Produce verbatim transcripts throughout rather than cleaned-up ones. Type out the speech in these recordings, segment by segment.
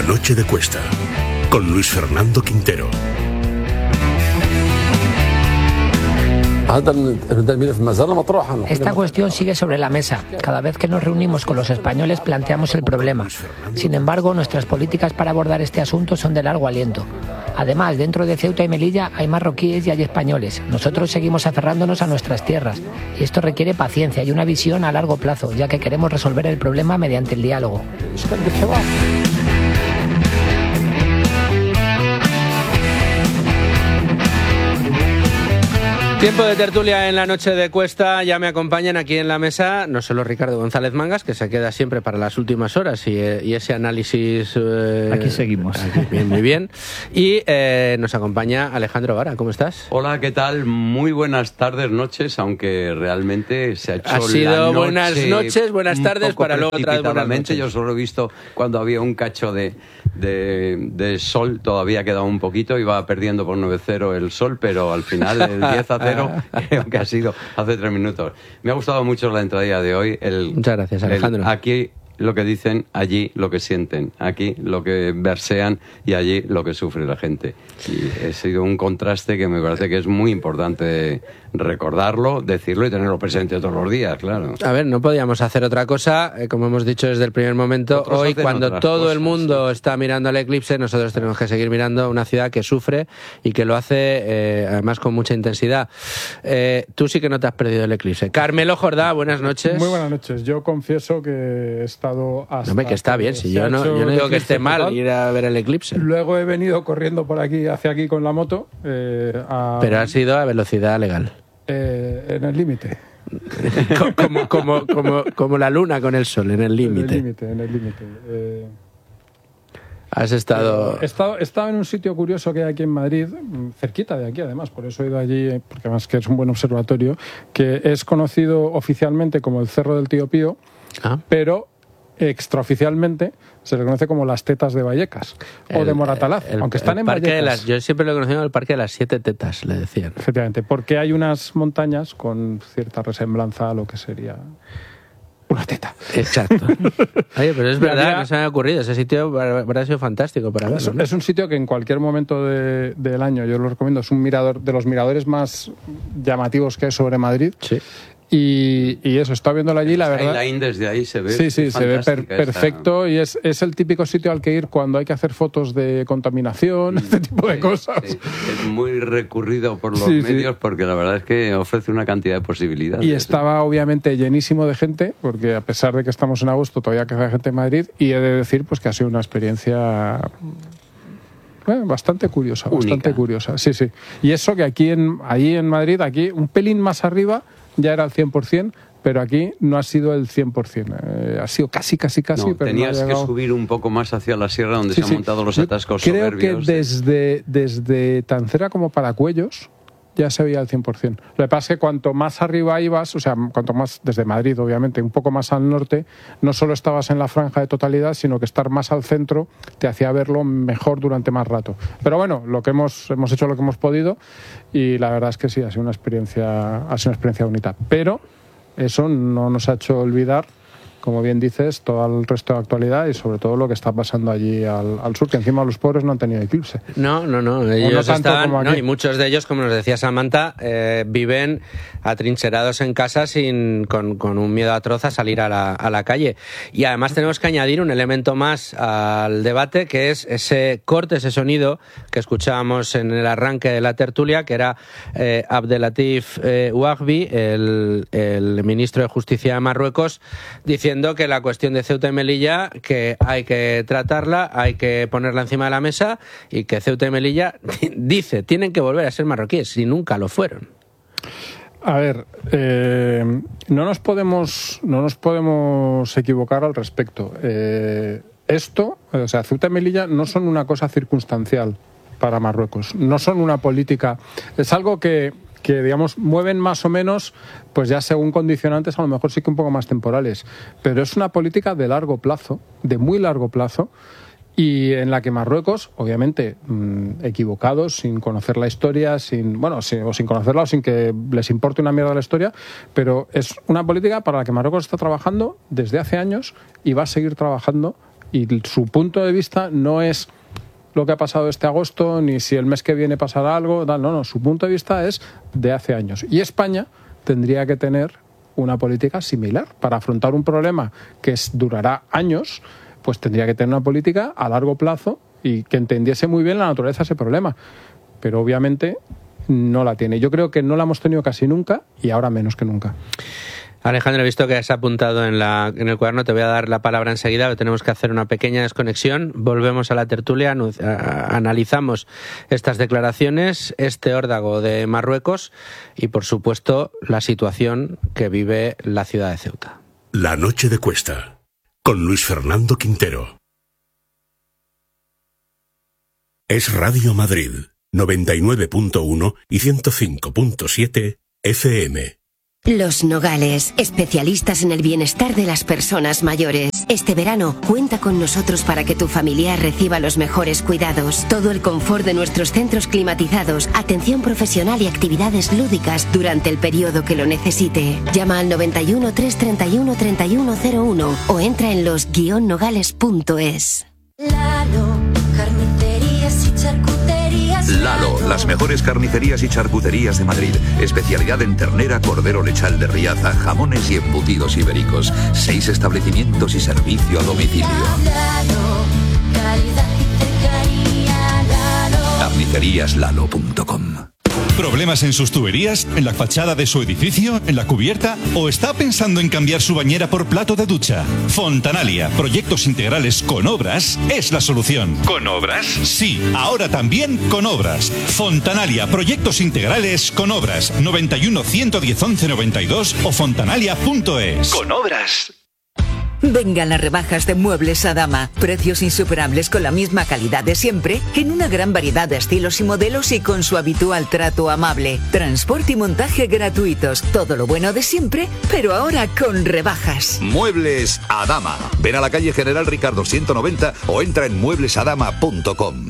noche de Cuesta, con Luis Fernando Quintero. Esta cuestión sigue sobre la mesa. Cada vez que nos reunimos con los españoles planteamos el problema. Sin embargo, nuestras políticas para abordar este asunto son de largo aliento. Además, dentro de Ceuta y Melilla hay marroquíes y hay españoles. Nosotros seguimos aferrándonos a nuestras tierras. Y esto requiere paciencia y una visión a largo plazo, ya que queremos resolver el problema mediante el diálogo. Tiempo de tertulia en la noche de Cuesta. Ya me acompañan aquí en la mesa no solo Ricardo González Mangas, que se queda siempre para las últimas horas y, y ese análisis... Eh, aquí seguimos. Aquí, bien, muy bien. Y eh, nos acompaña Alejandro Vara. ¿Cómo estás? Hola, ¿qué tal? Muy buenas tardes, noches, aunque realmente se ha hecho Ha sido la noche buenas noches, buenas tardes, para luego otra vez buenas noches. Yo solo he visto cuando había un cacho de, de, de sol, todavía quedaba un poquito, iba perdiendo por nueve cero el sol, pero al final el diez a cero creo que ha sido hace tres minutos. Me ha gustado mucho la entrada de hoy. El, Muchas gracias, Alejandro. El, aquí lo que dicen, allí lo que sienten, aquí lo que versean y allí lo que sufre la gente. Y ha sido un contraste que me parece que es muy importante recordarlo, decirlo y tenerlo presente todos los días, claro. A ver, no podíamos hacer otra cosa, eh, como hemos dicho desde el primer momento. Otros hoy, cuando todo cosas, el mundo sí. está mirando al eclipse, nosotros tenemos que seguir mirando una ciudad que sufre y que lo hace, eh, además, con mucha intensidad. Eh, tú sí que no te has perdido el eclipse. Carmelo Jordá, buenas noches. Muy buenas noches. Yo confieso que he estado hasta... No, que está bien, si yo no, yo no digo que esté mal ir a ver el eclipse. Luego he venido corriendo por aquí, hacia aquí con la moto. Eh, a... Pero ha sido a velocidad legal. Eh, en el límite. como, como, como, como la luna con el sol, en el límite. En el límite, en el límite. Eh, Has estado... Eh, he estado... He estado en un sitio curioso que hay aquí en Madrid, cerquita de aquí además, por eso he ido allí, porque además que es un buen observatorio, que es conocido oficialmente como el Cerro del Tío Pío, ah. pero extraoficialmente se le conoce como las Tetas de Vallecas el, o de Moratalaz, el, aunque están el en parque Vallecas. De las, yo siempre lo he conocido como el Parque de las Siete Tetas, le decían. Efectivamente, porque hay unas montañas con cierta resemblanza a lo que sería una teta. Exacto. Oye, pero es verdad, había... no se me ha ocurrido. Ese sitio ha sido fantástico para verlo, es, ¿no? es un sitio que en cualquier momento de, del año, yo lo recomiendo, es un mirador de los miradores más llamativos que hay sobre Madrid. Sí. Y, y eso, está viéndolo allí, la verdad. Skyline desde ahí se ve. Sí, sí, se ve per, perfecto esta... y es, es el típico sitio al que ir cuando hay que hacer fotos de contaminación, mm, este tipo sí, de cosas. Sí. Es muy recurrido por los sí, medios sí. porque la verdad es que ofrece una cantidad de posibilidades. Y estaba obviamente llenísimo de gente, porque a pesar de que estamos en agosto todavía queda gente en Madrid, y he de decir pues que ha sido una experiencia... Bueno, bastante curiosa, Única. bastante curiosa. Sí, sí. Y eso que aquí en, allí en Madrid, aquí un pelín más arriba ya era el cien por ciento, pero aquí no ha sido el cien por ciento. Eh, ha sido casi, casi, casi. No, pero tenías no ha llegado... que subir un poco más hacia la sierra donde sí, se han sí. montado los atascos Yo creo soberbios. que desde, desde Tancera como Paracuellos ya se veía el cien por ciento. Lo que pasa es que cuanto más arriba ibas, o sea, cuanto más desde Madrid, obviamente, un poco más al norte, no solo estabas en la franja de totalidad, sino que estar más al centro te hacía verlo mejor durante más rato. Pero bueno, lo que hemos, hemos hecho lo que hemos podido y la verdad es que sí, ha sido una experiencia, ha sido una experiencia bonita. Pero eso no nos ha hecho olvidar, como bien dices, todo el resto de actualidad y sobre todo lo que está pasando allí al, al sur, que encima los pobres no han tenido eclipse. No, no, no. Ellos no están, no, y muchos de ellos, como nos decía Samantha, eh, viven atrincherados en casa sin, con, con un miedo atroz a salir a la, a la calle. Y además tenemos que añadir un elemento más al debate, que es ese corte, ese sonido que escuchábamos en el arranque de la tertulia, que era eh, Abdelatif eh, Ouagbi, el, el ministro de Justicia de Marruecos, diciendo que la cuestión de Ceuta y Melilla, que hay que tratarla, hay que ponerla encima de la mesa y que Ceuta y Melilla, dice, tienen que volver a ser marroquíes, si nunca lo fueron. A ver, eh, no nos podemos, no nos podemos equivocar al respecto. Eh, esto, o sea, Ceuta y Melilla no son una cosa circunstancial para Marruecos, no son una política, es algo que que digamos mueven más o menos, pues ya según condicionantes a lo mejor sí que un poco más temporales, pero es una política de largo plazo, de muy largo plazo, y en la que Marruecos, obviamente mmm, equivocados, sin conocer la historia, sin bueno, sin, o sin conocerla o sin que les importe una mierda la historia, pero es una política para la que Marruecos está trabajando desde hace años y va a seguir trabajando Y su punto de vista no es lo que ha pasado este agosto, ni si el mes que viene pasará algo, no, no, su punto de vista es de hace años. Y España tendría que tener una política similar para afrontar un problema que es, durará años, pues tendría que tener una política a largo plazo y que entendiese muy bien la naturaleza de ese problema. Pero obviamente no la tiene. Yo creo que no la hemos tenido casi nunca y ahora menos que nunca. Alejandro, he visto que has apuntado en, la, en el cuaderno, te voy a dar la palabra enseguida, pero tenemos que hacer una pequeña desconexión. Volvemos a la tertulia, analizamos estas declaraciones, este órdago de Marruecos y, por supuesto, la situación que vive la ciudad de Ceuta. La noche de Cuesta, con Luis Fernando Quintero. Es Radio Madrid, noventa y nueve punto uno y ciento cinco punto siete F M. Los Nogales, especialistas en el bienestar de las personas mayores. Este verano, cuenta con nosotros para que tu familiar reciba los mejores cuidados, todo el confort de nuestros centros climatizados, atención profesional y actividades lúdicas durante el periodo que lo necesite. Llama al noventa y uno, trescientos treinta y uno, treinta y uno cero uno o entra en los guion nogales punto es. Lalo, carnicerías y charcuterías. Lalo, las mejores carnicerías y charcuterías de Madrid. Especialidad en ternera, cordero lechal de Riaza, jamones y embutidos ibéricos. Seis establecimientos y servicio a domicilio. Lalo, calidad y cercanía, Lalo. carnicerías lalo punto com. ¿Problemas en sus tuberías? ¿En la fachada de su edificio? ¿En la cubierta? ¿O está pensando en cambiar su bañera por plato de ducha? Fontanalia, proyectos integrales con obras, es la solución. ¿Con obras? Sí, ahora también con obras. Fontanalia, proyectos integrales con obras. noventa y uno, ciento diez, once noventa y dos o fontanalia punto es. Con obras. Vengan las rebajas de Muebles Adama. Precios insuperables con la misma calidad de siempre, en una gran variedad de estilos y modelos y con su habitual trato amable. Transporte y montaje gratuitos. Todo lo bueno de siempre, pero ahora con rebajas. Muebles Adama. Ven a la calle General Ricardo ciento noventa o entra en muebles adama punto com.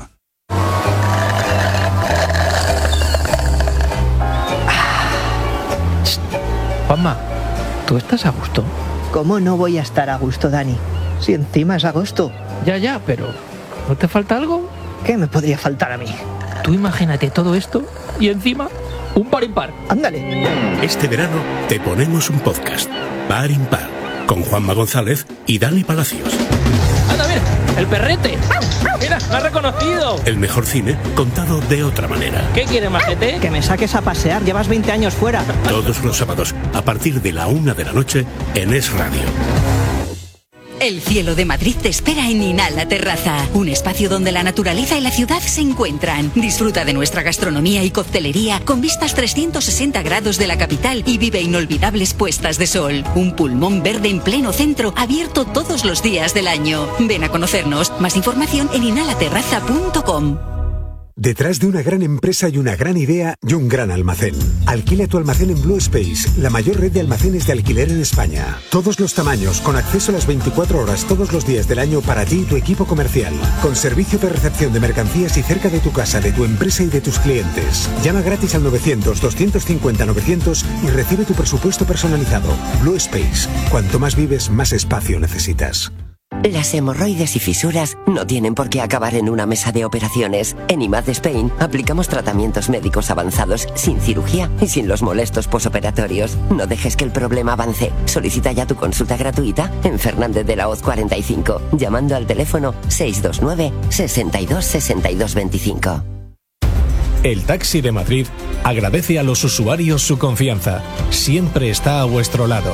Juanma, ¿tú estás a gusto? ¿Cómo no voy a estar a gusto, Dani? Si encima es agosto. Ya, ya, pero ¿no te falta algo? ¿Qué me podría faltar a mí? Tú imagínate todo esto y encima un par impar. Ándale. Este verano te ponemos un podcast, Par Impar, con Juanma González y Dani Palacios. ¡Anda, mira! ¡El perrete! ¡Mira, me ha reconocido! El mejor cine contado de otra manera. ¿Qué quieres, majete? Que me saques a pasear, llevas veinte años fuera. Todos los sábados, a partir de la una de la noche, en Es Radio. El cielo de Madrid te espera en Inhala Terraza, un espacio donde la naturaleza y la ciudad se encuentran. Disfruta de nuestra gastronomía y coctelería con vistas trescientos sesenta grados de la capital y vive inolvidables puestas de sol. Un pulmón verde en pleno centro, abierto todos los días del año. Ven a conocernos. Más información en inhala terraza punto com. Detrás de una gran empresa y una gran idea y un gran almacén. Alquila tu almacén en Blue Space, la mayor red de almacenes de alquiler en España. Todos los tamaños, con acceso a las veinticuatro horas todos los días del año para ti y tu equipo comercial. Con servicio de recepción de mercancías y cerca de tu casa, de tu empresa y de tus clientes. Llama gratis al novecientos, doscientos cincuenta, novecientos y recibe tu presupuesto personalizado. Blue Space. Cuanto más vives, más espacio necesitas. Las hemorroides y fisuras no tienen por qué acabar en una mesa de operaciones. En I M A D Spain aplicamos tratamientos médicos avanzados sin cirugía y sin los molestos posoperatorios. No dejes que el problema avance. Solicita ya tu consulta gratuita en Fernández de la Hoz cuarenta y cinco, llamando al teléfono seis dos nueve, sesenta y dos, sesenta y dos veinticinco. El Taxi de Madrid agradece a los usuarios su confianza. Siempre está a vuestro lado.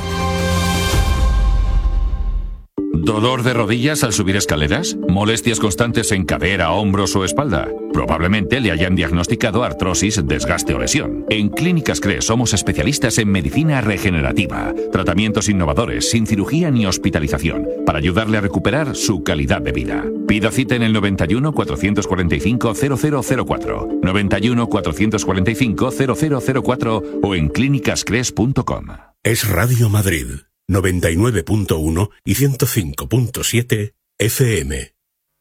¿Dolor de rodillas al subir escaleras? ¿Molestias constantes en cadera, hombros o espalda? Probablemente le hayan diagnosticado artrosis, desgaste o lesión. En Clínicas CRES somos especialistas en medicina regenerativa, tratamientos innovadores, sin cirugía ni hospitalización, para ayudarle a recuperar su calidad de vida. Pida cita en el noventa y uno, cuatrocientos cuarenta y cinco, cero cero cero cuatro, noventa y uno, cuatrocientos cuarenta y cinco, cero cero cero cuatro o en clínicas cres punto com. Es Radio Madrid, noventa y nueve punto uno y ciento cinco punto siete F M.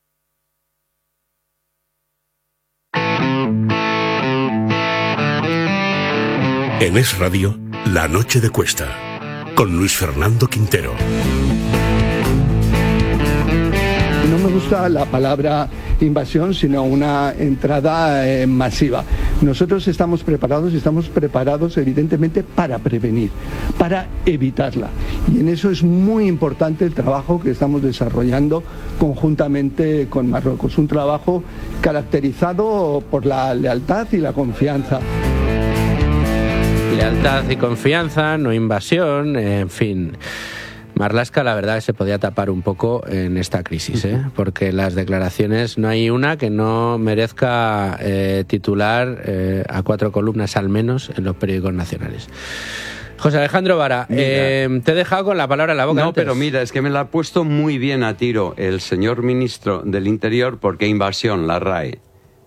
En Es Radio, La Noche de Cuesta, con Luis Fernando Quintero. no me gusta la palabra invasión, sino una entrada eh, masiva. Nosotros estamos preparados, estamos preparados evidentemente para prevenir, para evitarla. Y en eso es muy importante el trabajo que estamos desarrollando conjuntamente con Marruecos. Un trabajo caracterizado por la lealtad y la confianza. Lealtad y confianza, no invasión, en fin. Marlaska, la verdad, se podía tapar un poco en esta crisis, ¿eh? Porque las declaraciones, no hay una que no merezca eh, titular eh, a cuatro columnas al menos en los periódicos nacionales. José Alejandro Vara, eh, te he dejado con la palabra en la boca. No, antes. pero mira, es que me la ha puesto muy bien a tiro el señor ministro del Interior, porque invasión, la R A E,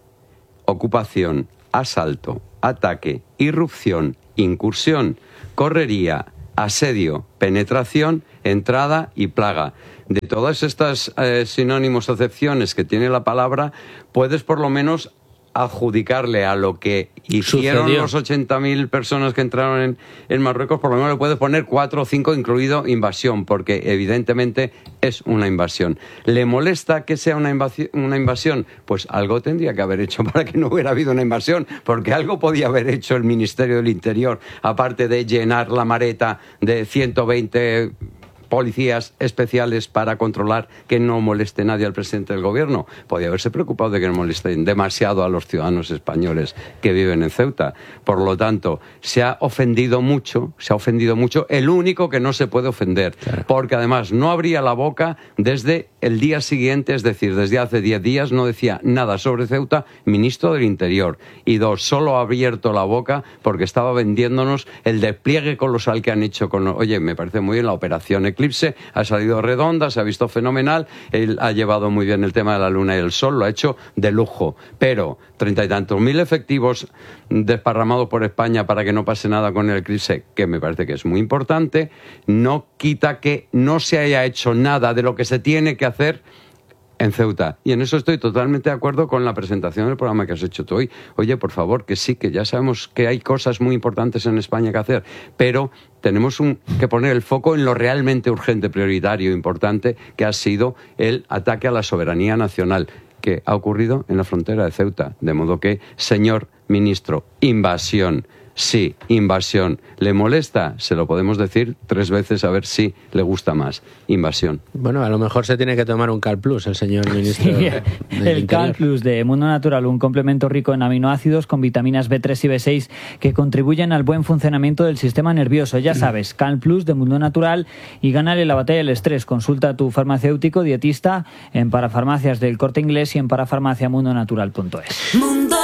ocupación, asalto, ataque, irrupción, incursión, correría, asedio, penetración, entrada y plaga. De todas estas eh, sinónimos, acepciones que tiene la palabra, puedes por lo menos adjudicarle a lo que hicieron Sucedió. los ochenta mil personas que entraron en, en Marruecos, por lo menos le puedes poner cuatro o cinco, incluido invasión, porque evidentemente es una invasión. ¿Le molesta que sea una invasión? Una invasión? Pues algo tendría que haber hecho para que no hubiera habido una invasión, porque algo podía haber hecho el Ministerio del Interior, aparte de llenar la maleta de ciento veinte policías especiales para controlar que no moleste nadie al presidente del gobierno. Podía haberse preocupado de que no molesten demasiado a los ciudadanos españoles que viven en Ceuta. Por lo tanto, se ha ofendido mucho, se ha ofendido mucho el único que no se puede ofender, claro. Porque además no abría la boca desde el día siguiente, es decir, desde hace diez días no decía nada sobre Ceuta, ministro del Interior. Y dos, solo ha abierto la boca porque estaba vendiéndonos el despliegue colosal que han hecho con... Oye, me parece muy bien la operación Eclipse, ha salido redonda, se ha visto fenomenal, él ha llevado muy bien el tema de la luna y el sol, lo ha hecho de lujo, pero treinta y tantos mil efectivos desparramados por España para que no pase nada con el Eclipse, que me parece que es muy importante, no quita que no se haya hecho nada de lo que se tiene que hacer en Ceuta. Y en eso estoy totalmente de acuerdo con la presentación del programa que has hecho tú hoy. Oye, por favor, que sí, que ya sabemos que hay cosas muy importantes en España que hacer, pero tenemos un, que poner el foco en lo realmente urgente, prioritario, importante, que ha sido el ataque a la soberanía nacional, que ha ocurrido en la frontera de Ceuta. De modo que, señor ministro, invasión. Sí, invasión. ¿Le molesta? Se lo podemos decir tres veces a ver si le gusta más. Invasión. Bueno, a lo mejor se tiene que tomar un Cal Plus el señor ministro. Sí, el Cal Plus de Mundo Natural, un complemento rico en aminoácidos con vitaminas B tres y B seis que contribuyen al buen funcionamiento del sistema nervioso. Ya sabes, Cal Plus de Mundo Natural y gánale la batalla del estrés. Consulta a tu farmacéutico dietista en Parafarmacias del Corte Inglés y en parafarmacia mundo natural punto es. Mundo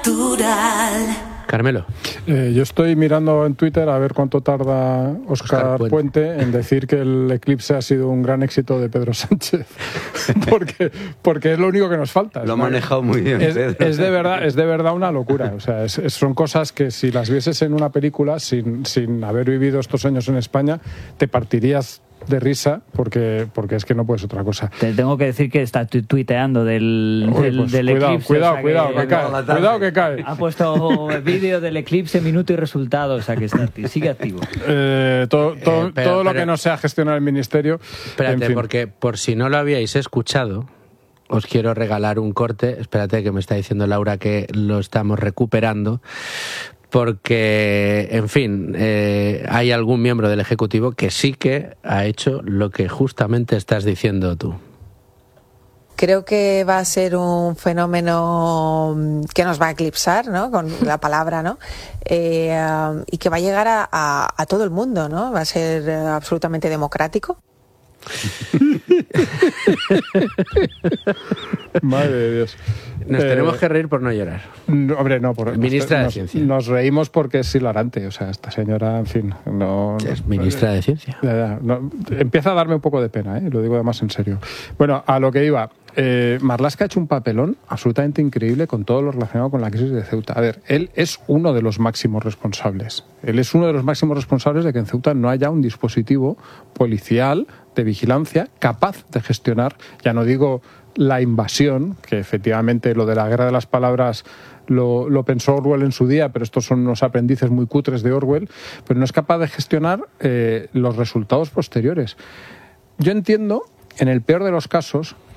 Natural. Carmelo. Eh, yo estoy mirando en Twitter a ver cuánto tarda Óscar, Óscar Puente. Puente en decir que el eclipse ha sido un gran éxito de Pedro Sánchez. porque, porque es lo único que nos falta. Lo ha manejado muy bien, es, Pedro. Es de verdad, es de verdad una locura. O sea, es, es, son cosas que si las vieses en una película, sin, sin haber vivido estos años en España, te partirías de risa porque porque es que no puedes otra cosa. Te tengo que decir que está tu tuiteando del, Uy, del, pues del cuidado, eclipse. Cuidado, o sea cuidado, que, que cae, cuidado que cae. Ha puesto vídeo del eclipse, minuto y resultado, o sea que está, sigue activo. Eh, todo todo, eh, pero, todo lo pero, que no sea gestionar el ministerio. Espérate, en fin. Porque por si no lo habíais escuchado, os quiero regalar un corte. Espérate, que me está diciendo Laura que lo estamos recuperando. Porque, en fin, eh, hay algún miembro del Ejecutivo que sí que ha hecho lo que justamente estás diciendo tú. Creo que va a ser un fenómeno que nos va a eclipsar, ¿no? Con la palabra, ¿no? Eh, y que va a llegar a, a, a todo el mundo, ¿no? Va a ser absolutamente democrático. Madre de Dios. Nos eh, tenemos que reír por no llorar. No, hombre, no. Por, ministra nos, de Ciencia. Nos reímos porque es hilarante. O sea, esta señora, en fin, no... Es no, ministra de Ciencia. No, no, empieza a darme un poco de pena, ¿eh? Lo digo además en serio. Bueno, a lo que iba. Eh, Marlaska ha hecho un papelón absolutamente increíble con todo lo relacionado con la crisis de Ceuta. A ver, él es uno de los máximos responsables. Él es uno de los máximos responsables de que en Ceuta no haya un dispositivo policial de vigilancia capaz de gestionar, ya no digo la invasión, que efectivamente lo de la guerra de las palabras lo, lo pensó Orwell en su día, pero estos son unos aprendices muy cutres de Orwell, pero no es capaz de gestionar eh, los resultados posteriores. Yo entiendo, en el peor de los casos,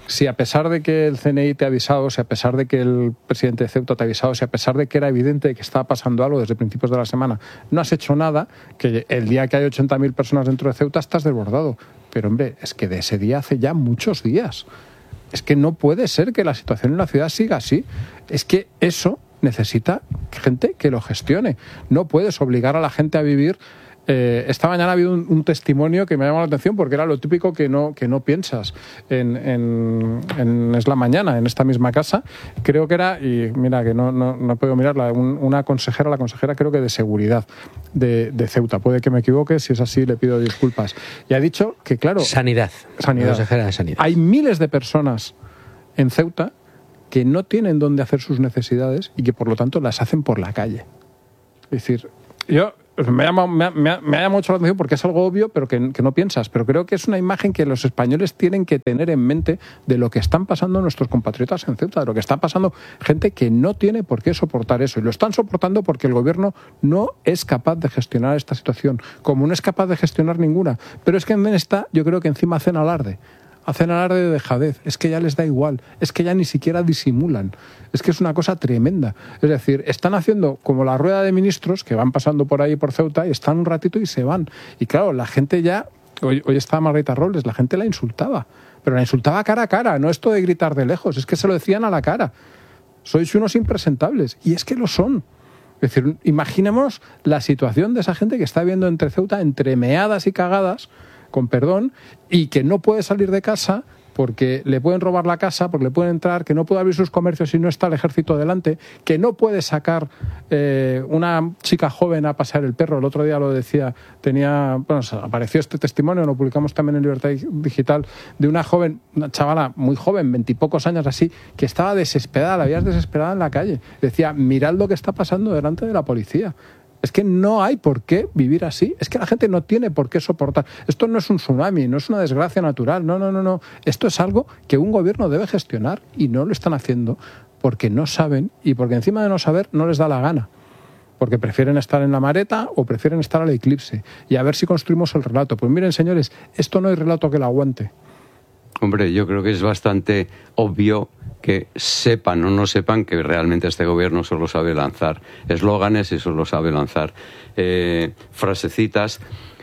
si a pesar de que el C N I te ha avisado, si a pesar de que el presidente de Ceuta te ha avisado, si a pesar de que era evidente que estaba pasando algo desde principios de la semana, no has hecho nada, que el día que hay ochenta mil personas dentro de Ceuta estás desbordado. Pero hombre, es que de ese día hace ya muchos días. Es que no puede ser que la situación en la ciudad siga así. Es que eso necesita gente que lo gestione. No puedes obligar a la gente a vivir. Eh, esta mañana ha habido un, un testimonio que me ha llamado la atención porque era lo típico que no, que no piensas en, en, en Es la Mañana, en esta misma casa. Creo que era, y mira que no, no, no puedo mirarla, un, una consejera, la consejera creo que de seguridad de, de Ceuta. Puede que me equivoque, si es así le pido disculpas. Y ha dicho que, claro... Sanidad. Sanidad. Consejera de Sanidad. Hay miles de personas en Ceuta que no tienen dónde hacer sus necesidades y que por lo tanto las hacen por la calle. Es decir, yo... Me llama, me, me, me ha llamado mucho la atención porque es algo obvio, pero que, que no piensas. Pero creo que es una imagen que los españoles tienen que tener en mente de lo que están pasando nuestros compatriotas en Ceuta, de lo que está pasando gente que no tiene por qué soportar eso. Y lo están soportando porque el gobierno no es capaz de gestionar esta situación, como no es capaz de gestionar ninguna. Pero es que en esta, yo creo que encima hacen alarde. Hacen alarde de dejadez, es que ya les da igual, es que ya ni siquiera disimulan, es que es una cosa tremenda. Es decir, están haciendo como la rueda de ministros que van pasando por ahí por Ceuta y están un ratito y se van. Y claro, la gente ya, hoy, hoy estaba Margarita Robles, la gente la insultaba, pero la insultaba cara a cara, no esto de gritar de lejos, es que se lo decían a la cara. Sois unos impresentables, y es que lo son. Es decir, imaginemos la situación de esa gente que está viviendo entre Ceuta, entre meadas y cagadas, con perdón, y que no puede salir de casa porque le pueden robar la casa, porque le pueden entrar, que no puede abrir sus comercios si no está el ejército delante, que no puede sacar eh, una chica joven a pasear el perro. El otro día lo decía, tenía, bueno, apareció este testimonio, lo publicamos también en Libertad Digital, de una joven, una chavala muy joven, veintipocos años así, que estaba desesperada, la veías desesperada en la calle. Decía, mirad lo que está pasando delante de la policía. Es que no hay por qué vivir así. Es que la gente no tiene por qué soportar. Esto no es un tsunami, no es una desgracia natural. No, no, no, no. Esto es algo que un gobierno debe gestionar y no lo están haciendo porque no saben y porque encima de no saber no les da la gana. Porque prefieren estar en la mareta o prefieren estar al eclipse. Y a ver si construimos el relato. Pues miren, señores, esto no hay relato que lo aguante. Hombre, yo creo que es bastante obvio que sepan o no sepan que realmente este gobierno solo sabe lanzar eslóganes y solo sabe lanzar eh, frasecitas.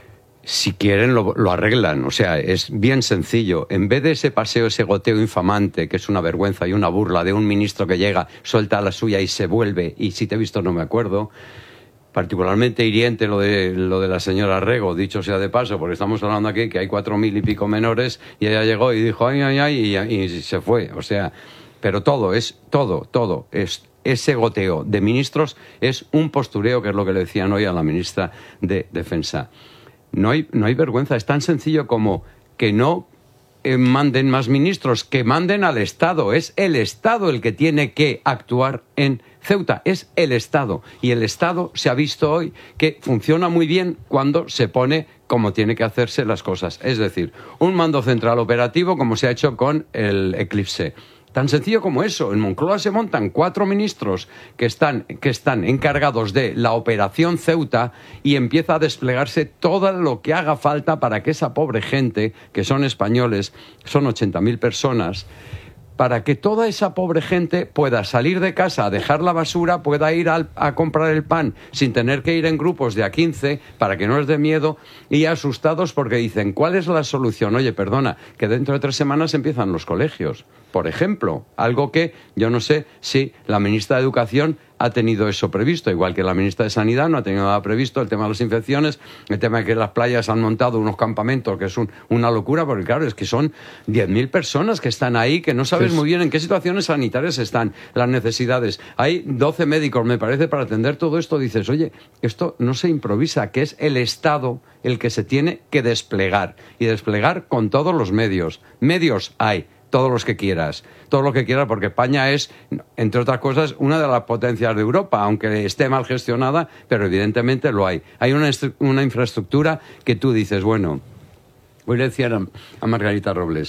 Si quieren lo, lo arreglan, o sea, es bien sencillo. En vez de ese paseo, ese goteo infamante, que es una vergüenza y una burla de un ministro que llega, suelta la suya y se vuelve, y si te he visto no me acuerdo. Particularmente hiriente lo de, lo de la señora Rego, dicho sea de paso, porque estamos hablando aquí que hay cuatro mil y pico menores y ella llegó y dijo ay, ay, ay, y, y se fue. O sea, pero todo, es todo, todo, es ese goteo de ministros es un postureo, que es lo que le decían hoy a la ministra de Defensa. No hay, no hay vergüenza, es tan sencillo como que no eh, manden más ministros, que manden al Estado. Es el Estado el que tiene que actuar en Ceuta, es el Estado. Y el Estado se ha visto hoy que funciona muy bien cuando se pone como tiene que hacerse las cosas. Es decir, un mando central operativo como se ha hecho con el Eclipse. Tan sencillo como eso. En Moncloa se montan cuatro ministros que están, que están encargados de la operación Ceuta y empieza a desplegarse todo lo que haga falta para que esa pobre gente, que son españoles, son ochenta mil personas, para que toda esa pobre gente pueda salir de casa a dejar la basura, pueda ir al, a comprar el pan sin tener que ir en grupos de a quince para que no les dé miedo y asustados porque dicen, ¿cuál es la solución? Oye, perdona, que dentro de tres semanas empiezan los colegios, por ejemplo, algo que yo no sé si la ministra de Educación ha tenido eso previsto, igual que la ministra de Sanidad no ha tenido nada previsto, el tema de las infecciones, el tema de que las playas han montado unos campamentos, que es un, una locura, porque claro, es que son diez mil personas que están ahí, que no sabes muy bien en qué situaciones sanitarias están, las necesidades. Hay doce médicos, me parece, para atender todo esto. Dices, oye, esto no se improvisa, que es el Estado el que se tiene que desplegar, y desplegar con todos los medios. Medios hay, todos los que quieras, todo lo que quieras, porque España es, entre otras cosas, una de las potencias de Europa, aunque esté mal gestionada, pero evidentemente lo hay. Hay una, una infraestructura que tú dices, bueno, voy a decir a, a Margarita Robles,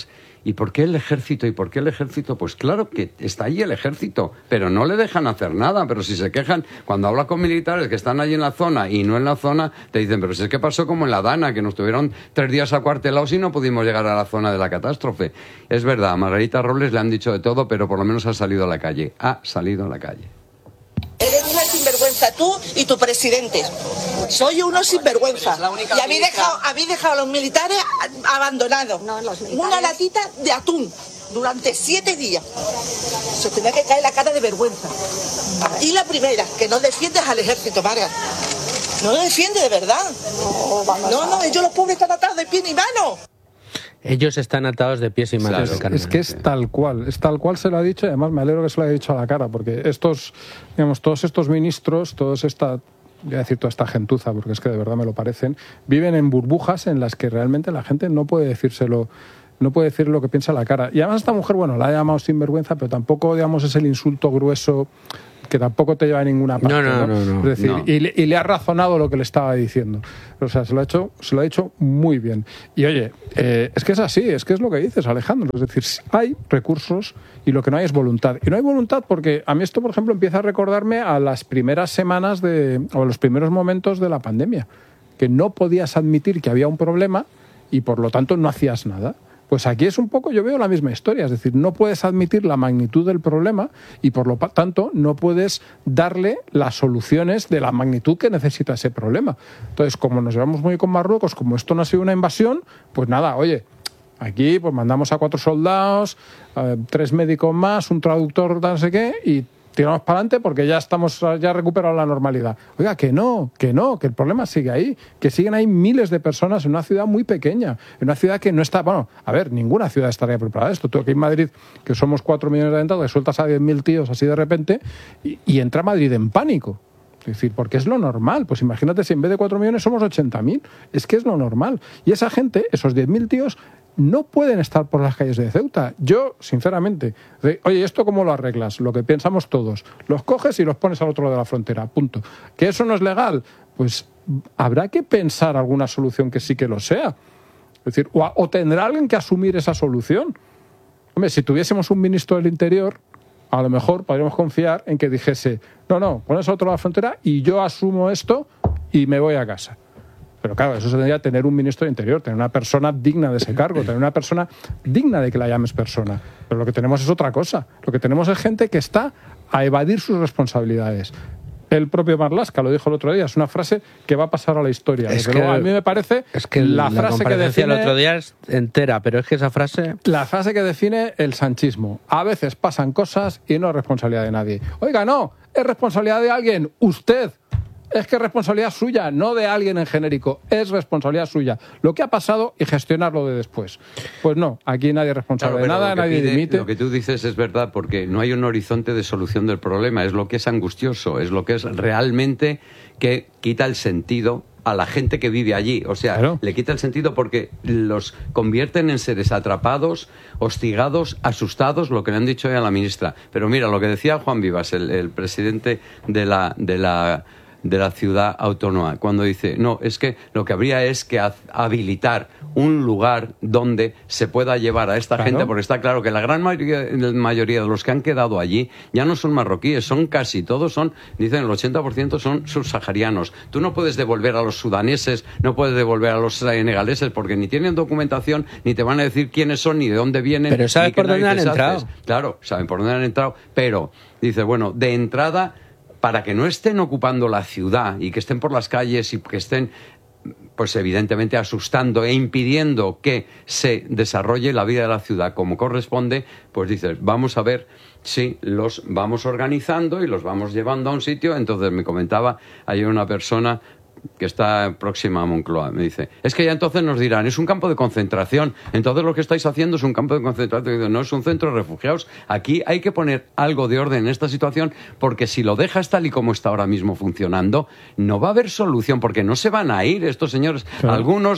¿Y por qué el ejército? ¿Y por qué el ejército? Pues claro que está allí el ejército, pero no le dejan hacer nada. Pero si se quejan, cuando hablas con militares que están allí en la zona y no en la zona, te dicen, pero si es que pasó como en la Dana, que nos tuvieron tres días acuartelados y no pudimos llegar a la zona de la catástrofe. Es verdad, a Margarita Robles le han dicho de todo, pero por lo menos ha salido a la calle. Ha salido a la calle. Eres una sinvergüenza tú y tu presidente. Soy uno sinvergüenza. Y habéis dejado, habéis dejado a los militares abandonados. No, los militares... Una latita de atún durante siete días. Se tenía que caer la cara de vergüenza. Y la primera, que no defiendes al ejército, Marga. No lo defiende de verdad. No, no, ellos los pobres están atados de pie ni mano. Ellos están atados de pies y manos. Claro, es que es tal cual, es tal cual se lo ha dicho, y además me alegro que se lo haya dicho a la cara, porque estos, digamos, todos estos ministros, todos esta, voy a decir toda esta gentuza, porque es que de verdad me lo parecen, viven en burbujas en las que realmente la gente no puede decírselo, no puede decir lo que piensa a la cara. Y además esta mujer, bueno, la ha llamado sinvergüenza, pero tampoco, digamos, es el insulto grueso que tampoco te lleva a ninguna parte, no, no, ¿no? no, no, es decir, no. Y, le, y le ha razonado lo que le estaba diciendo. O sea, se lo ha hecho, se lo ha hecho muy bien. Y oye, eh, es que es así, es que es lo que dices, Alejandro. Es decir, hay recursos y lo que no hay es voluntad. Y no hay voluntad porque a mí esto, por ejemplo, empieza a recordarme a las primeras semanas de, o a los primeros momentos de la pandemia, que no podías admitir que había un problema y por lo tanto no hacías nada. Pues aquí es un poco, yo veo la misma historia, es decir, no puedes admitir la magnitud del problema y por lo tanto no puedes darle las soluciones de la magnitud que necesita ese problema. Entonces, como nos llevamos muy con Marruecos, como esto no ha sido una invasión, pues nada, oye, aquí pues mandamos a cuatro soldados, eh, tres médicos más, un traductor, no sé qué, y tiramos para adelante porque ya estamos ya recuperado la normalidad. Oiga, que no, que no, que el problema sigue ahí, que siguen ahí miles de personas en una ciudad muy pequeña, en una ciudad que no está, bueno, a ver, ninguna ciudad estaría preparada esto. Tú aquí en Madrid, que somos cuatro millones de habitantes, sueltas a diez mil tíos así de repente y, y entra Madrid en pánico. Es decir, porque es lo normal. Pues imagínate si en vez de cuatro millones somos ochenta mil. Es que es lo normal. Y esa gente, esos diez mil tíos, no pueden estar por las calles de Ceuta. Yo, sinceramente, de, oye, ¿esto cómo lo arreglas? Lo que pensamos todos. Los coges y los pones al otro lado de la frontera, punto. ¿Que eso no es legal? Pues habrá que pensar alguna solución que sí que lo sea. Es decir, o, o tendrá alguien que asumir esa solución. Hombre, si tuviésemos un ministro del Interior, a lo mejor podríamos confiar en que dijese, no, no, pones al otro lado de la frontera y yo asumo esto y me voy a casa. Pero claro, eso se tendría que tener un ministro de Interior, tener una persona digna de ese cargo, tener una persona digna de que la llames persona. Pero lo que tenemos es otra cosa. Lo que tenemos es gente que está a evadir sus responsabilidades. El propio Marlaska lo dijo el otro día, es una frase que va a pasar a la historia. Es Desde que, luego, a mí me parece es que la, la frase que define el otro día es entera, pero es que esa frase... La frase que define el sanchismo. A veces pasan cosas y no es responsabilidad de nadie. Oiga, no, es responsabilidad de alguien, usted. Es que es responsabilidad suya, no de alguien en genérico. Es responsabilidad suya. Lo que ha pasado y gestionarlo de después. Pues no, aquí nadie es responsable claro, de nada, nadie pide, dimite. Lo que tú dices es verdad, porque no hay un horizonte de solución del problema. Es lo que es angustioso, es lo que es realmente que quita el sentido a la gente que vive allí. O sea, claro, le quita el sentido porque los convierten en seres atrapados, hostigados, asustados, lo que le han dicho hoy a la ministra. Pero mira, lo que decía Juan Vivas, el, el presidente de la... De la de la ciudad autónoma, cuando dice, no, es que lo que habría es que habilitar un lugar donde se pueda llevar a esta claro. gente, porque está claro que la gran mayoría, mayoría de los que han quedado allí ya no son marroquíes, son casi todos, son, dicen el ochenta por ciento son subsaharianos. Tú no puedes devolver a los sudaneses, no puedes devolver a los senegaleses, porque ni tienen documentación, ni te van a decir quiénes son, ni de dónde vienen. Pero ¿sabes por dónde han entrado? Haces. Claro, saben por dónde han entrado, pero dice, bueno, de entrada, para que no estén ocupando la ciudad y que estén por las calles y que estén, pues evidentemente asustando e impidiendo que se desarrolle la vida de la ciudad como corresponde, pues dices, vamos a ver si los vamos organizando y los vamos llevando a un sitio. Entonces me comentaba ayer una persona que está próxima a Moncloa, me dice, es que ya entonces nos dirán, es un campo de concentración, entonces lo que estáis haciendo es un campo de concentración. Dice, no, es un centro de refugiados. Aquí hay que poner algo de orden en esta situación, porque si lo dejas tal y como está ahora mismo funcionando, no va a haber solución, porque no se van a ir estos señores, claro. Algunos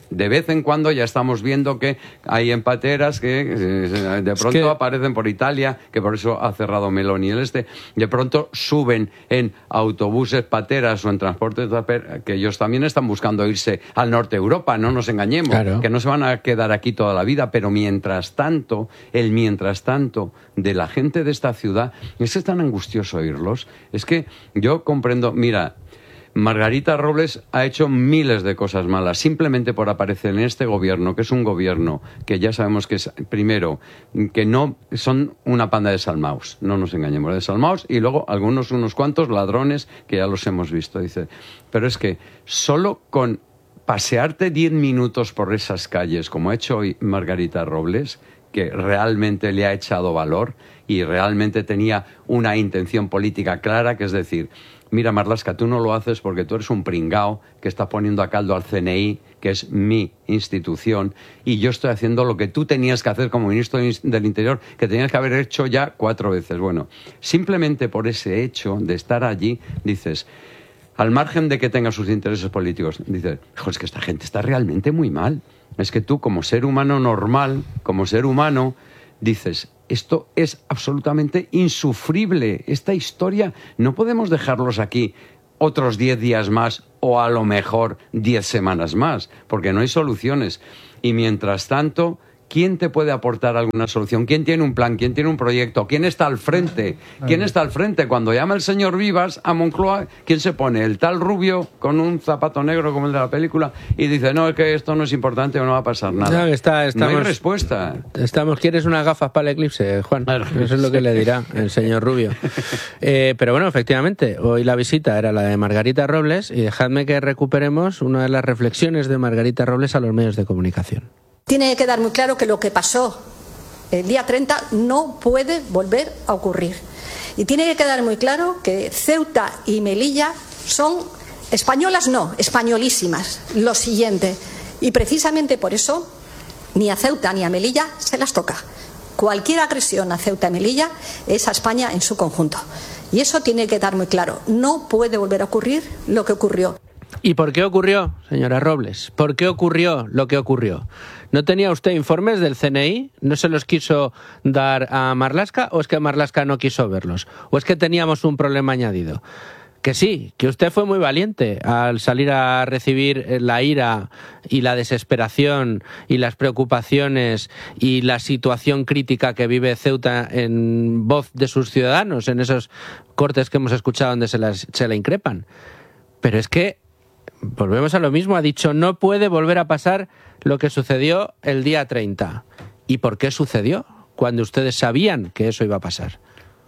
de vez en cuando ya estamos viendo que hay empateras que eh, de pronto es que... aparecen por Italia, que por eso ha cerrado Meloni el este, de pronto suben en autobuses pateras o en transportes que ellos también están buscando irse al norte de Europa, no nos engañemos, claro, que no se van a quedar aquí toda la vida, pero mientras tanto, el mientras tanto de la gente de esta ciudad, es que es tan angustioso oírlos, es que yo comprendo, mira, Margarita Robles ha hecho miles de cosas malas simplemente por aparecer en este gobierno, que es un gobierno que ya sabemos que es, primero, que no son una panda de salmaos, no nos engañemos, de salmaos, y luego algunos, unos cuantos ladrones que ya los hemos visto, dice. Pero es que solo con pasearte diez minutos por esas calles, como ha hecho hoy Margarita Robles, que realmente le ha echado valor y realmente tenía una intención política clara, que es decir, mira, Marlaska, tú no lo haces porque tú eres un pringao que está poniendo a caldo al C N I, que es mi institución, y yo estoy haciendo lo que tú tenías que hacer como ministro del Interior, que tenías que haber hecho ya cuatro veces. Bueno, simplemente por ese hecho de estar allí, dices, al margen de que tenga sus intereses políticos, dices, hijo, es que esta gente está realmente muy mal. Es que tú, como ser humano normal, como ser humano, dices, esto es absolutamente insufrible. Esta historia no podemos dejarlos aquí otros diez días más o a lo mejor diez semanas más, porque no hay soluciones. Y mientras tanto, ¿quién te puede aportar alguna solución? ¿Quién tiene un plan? ¿Quién tiene un proyecto? ¿Quién está al frente? ¿Quién está al frente? Cuando llama el señor Vivas a Moncloa, ¿quién se pone? El tal rubio con un zapato negro como el de la película y dice, no, es que esto no es importante o no va a pasar nada. No, está, estamos, no hay respuesta. Estamos, ¿quieres unas gafas para el eclipse, Juan? Eso es lo que le dirá el señor Rubio. Eh, pero bueno, efectivamente, hoy la visita era la de Margarita Robles y dejadme que recuperemos una de las reflexiones de Margarita Robles a los medios de comunicación. Tiene que quedar muy claro que lo que pasó el día treinta no puede volver a ocurrir. Y tiene que quedar muy claro que Ceuta y Melilla son españolas, no, españolísimas. Lo siguiente. Y precisamente por eso ni a Ceuta ni a Melilla se las toca. Cualquier agresión a Ceuta y Melilla es a España en su conjunto. Y eso tiene que quedar muy claro. No puede volver a ocurrir lo que ocurrió. ¿Y por qué ocurrió, señora Robles? ¿Por qué ocurrió lo que ocurrió? ¿No tenía usted informes del C N I? ¿No se los quiso dar a Marlaska? ¿O es que Marlaska no quiso verlos? ¿O es que teníamos un problema añadido? Que sí, que usted fue muy valiente al salir a recibir la ira y la desesperación y las preocupaciones y la situación crítica que vive Ceuta en voz de sus ciudadanos, en esos cortes que hemos escuchado donde se, las, se la increpan. Pero es que volvemos a lo mismo, ha dicho no puede volver a pasar lo que sucedió el día treinta. ¿Y por qué sucedió? Cuando ustedes sabían que eso iba a pasar.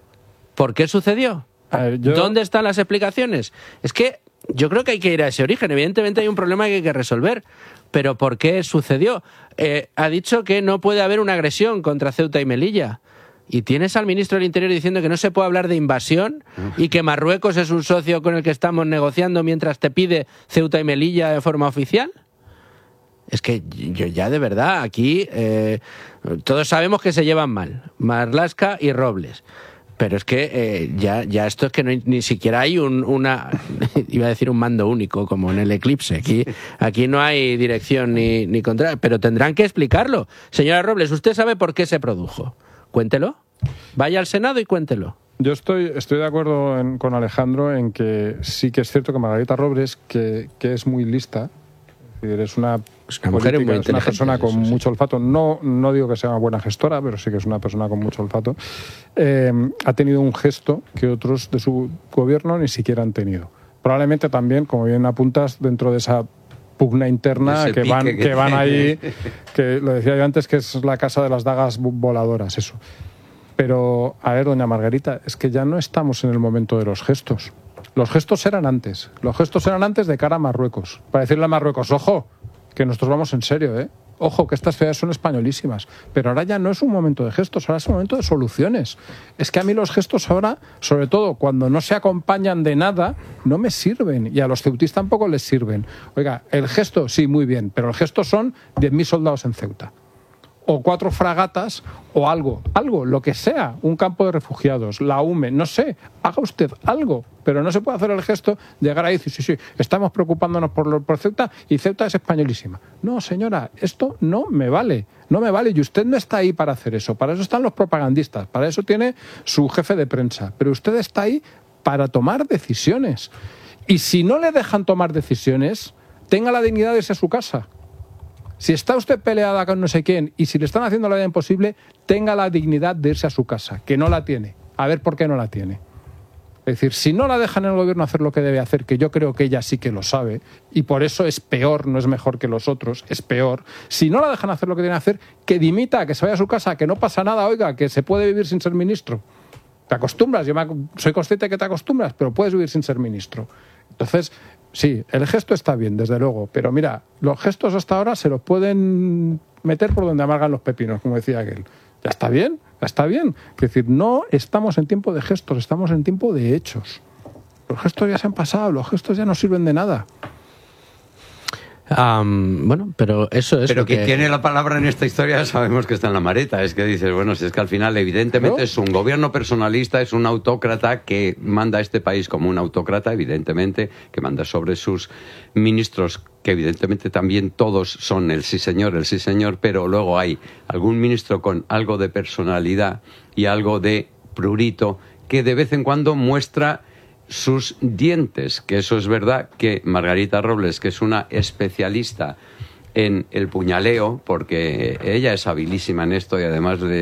¿Por qué sucedió? A ver, yo... ¿Dónde están las explicaciones? Es que yo creo que hay que ir a ese origen. Evidentemente hay un problema que hay que resolver. ¿Pero por qué sucedió? Eh, ha dicho que no puede haber una agresión contra Ceuta y Melilla. Y tienes al ministro del Interior diciendo que no se puede hablar de invasión y que Marruecos es un socio con el que estamos negociando mientras te pide Ceuta y Melilla de forma oficial. Es que yo ya de verdad aquí eh, todos sabemos que se llevan mal, Marlaska y Robles. Pero es que eh, ya, ya esto es que no hay, ni siquiera hay un, una, iba a decir un mando único como en el eclipse. Aquí, aquí no hay dirección ni, ni contra, pero tendrán que explicarlo. Señora Robles, ¿usted sabe por qué se produjo? Cuéntelo. Vaya al Senado y cuéntelo. Yo estoy, estoy de acuerdo en, con Alejandro en que sí que es cierto que Margarita Robles, que, que es muy lista, es, decir, es una, es una mujer política, muy es una persona con eso, sí. mucho olfato. No, no digo que sea una buena gestora, pero sí que es una persona con mucho olfato. Eh, ha tenido un gesto que otros de su gobierno ni siquiera han tenido. Probablemente también, como bien apuntas, dentro de esa pugna interna que van, que, que van ahí, que lo decía yo antes, que es la casa de las dagas voladoras, eso. Pero, a ver, doña Margarita, es que ya no estamos en el momento de los gestos. Los gestos eran antes. Los gestos eran antes de cara a Marruecos. Para decirle a Marruecos, ojo, que nosotros vamos en serio, ¿eh? Ojo, que estas ciudades son españolísimas. Pero ahora ya no es un momento de gestos, ahora es un momento de soluciones. Es que a mí los gestos ahora, sobre todo cuando no se acompañan de nada, no me sirven. Y a los ceutíes tampoco les sirven. Oiga, el gesto, sí, muy bien, pero el gesto son diez mil soldados en Ceuta. o cuatro fragatas o algo, algo, lo que sea, un campo de refugiados, la U M E, no sé, haga usted algo, pero no se puede hacer el gesto de llegar ahí y decir, sí, sí, estamos preocupándonos por, por Ceuta y Ceuta es españolísima. No, señora, esto no me vale, no me vale y usted no está ahí para hacer eso, para eso están los propagandistas, para eso tiene su jefe de prensa, pero usted está ahí para tomar decisiones. Y si no le dejan tomar decisiones, tenga la dignidad de irse a su casa. Si está usted peleada con no sé quién y si le están haciendo la vida imposible, tenga la dignidad de irse a su casa, que no la tiene. A ver por qué no la tiene. Es decir, si no la dejan en el gobierno hacer lo que debe hacer, que yo creo que ella sí que lo sabe, y por eso es peor, no es mejor que los otros, es peor. Si no la dejan hacer lo que tiene que hacer, que dimita, que se vaya a su casa, que no pasa nada, oiga, que se puede vivir sin ser ministro. Te acostumbras, yo me, soy consciente de que te acostumbras, pero puedes vivir sin ser ministro. Entonces, sí, el gesto está bien, desde luego, pero mira, los gestos hasta ahora se los pueden meter por donde amargan los pepinos, como decía aquel. Ya está bien, ya está bien. Es decir, no estamos en tiempo de gestos, estamos en tiempo de hechos. Los gestos ya se han pasado, los gestos ya no sirven de nada. Um, bueno, pero eso es pero que... quien tiene la palabra en esta historia sabemos que está en la mareta. Es que dices, bueno, si es que al final evidentemente ¿no? es un gobierno personalista, es un autócrata que manda a este país como un autócrata, evidentemente, que manda sobre sus ministros, que evidentemente también todos son el sí señor, el sí señor, pero luego hay algún ministro con algo de personalidad y algo de prurito que de vez en cuando muestra sus dientes, que eso es verdad que Margarita Robles, que es una especialista en el puñaleo, porque ella es habilísima en esto y además de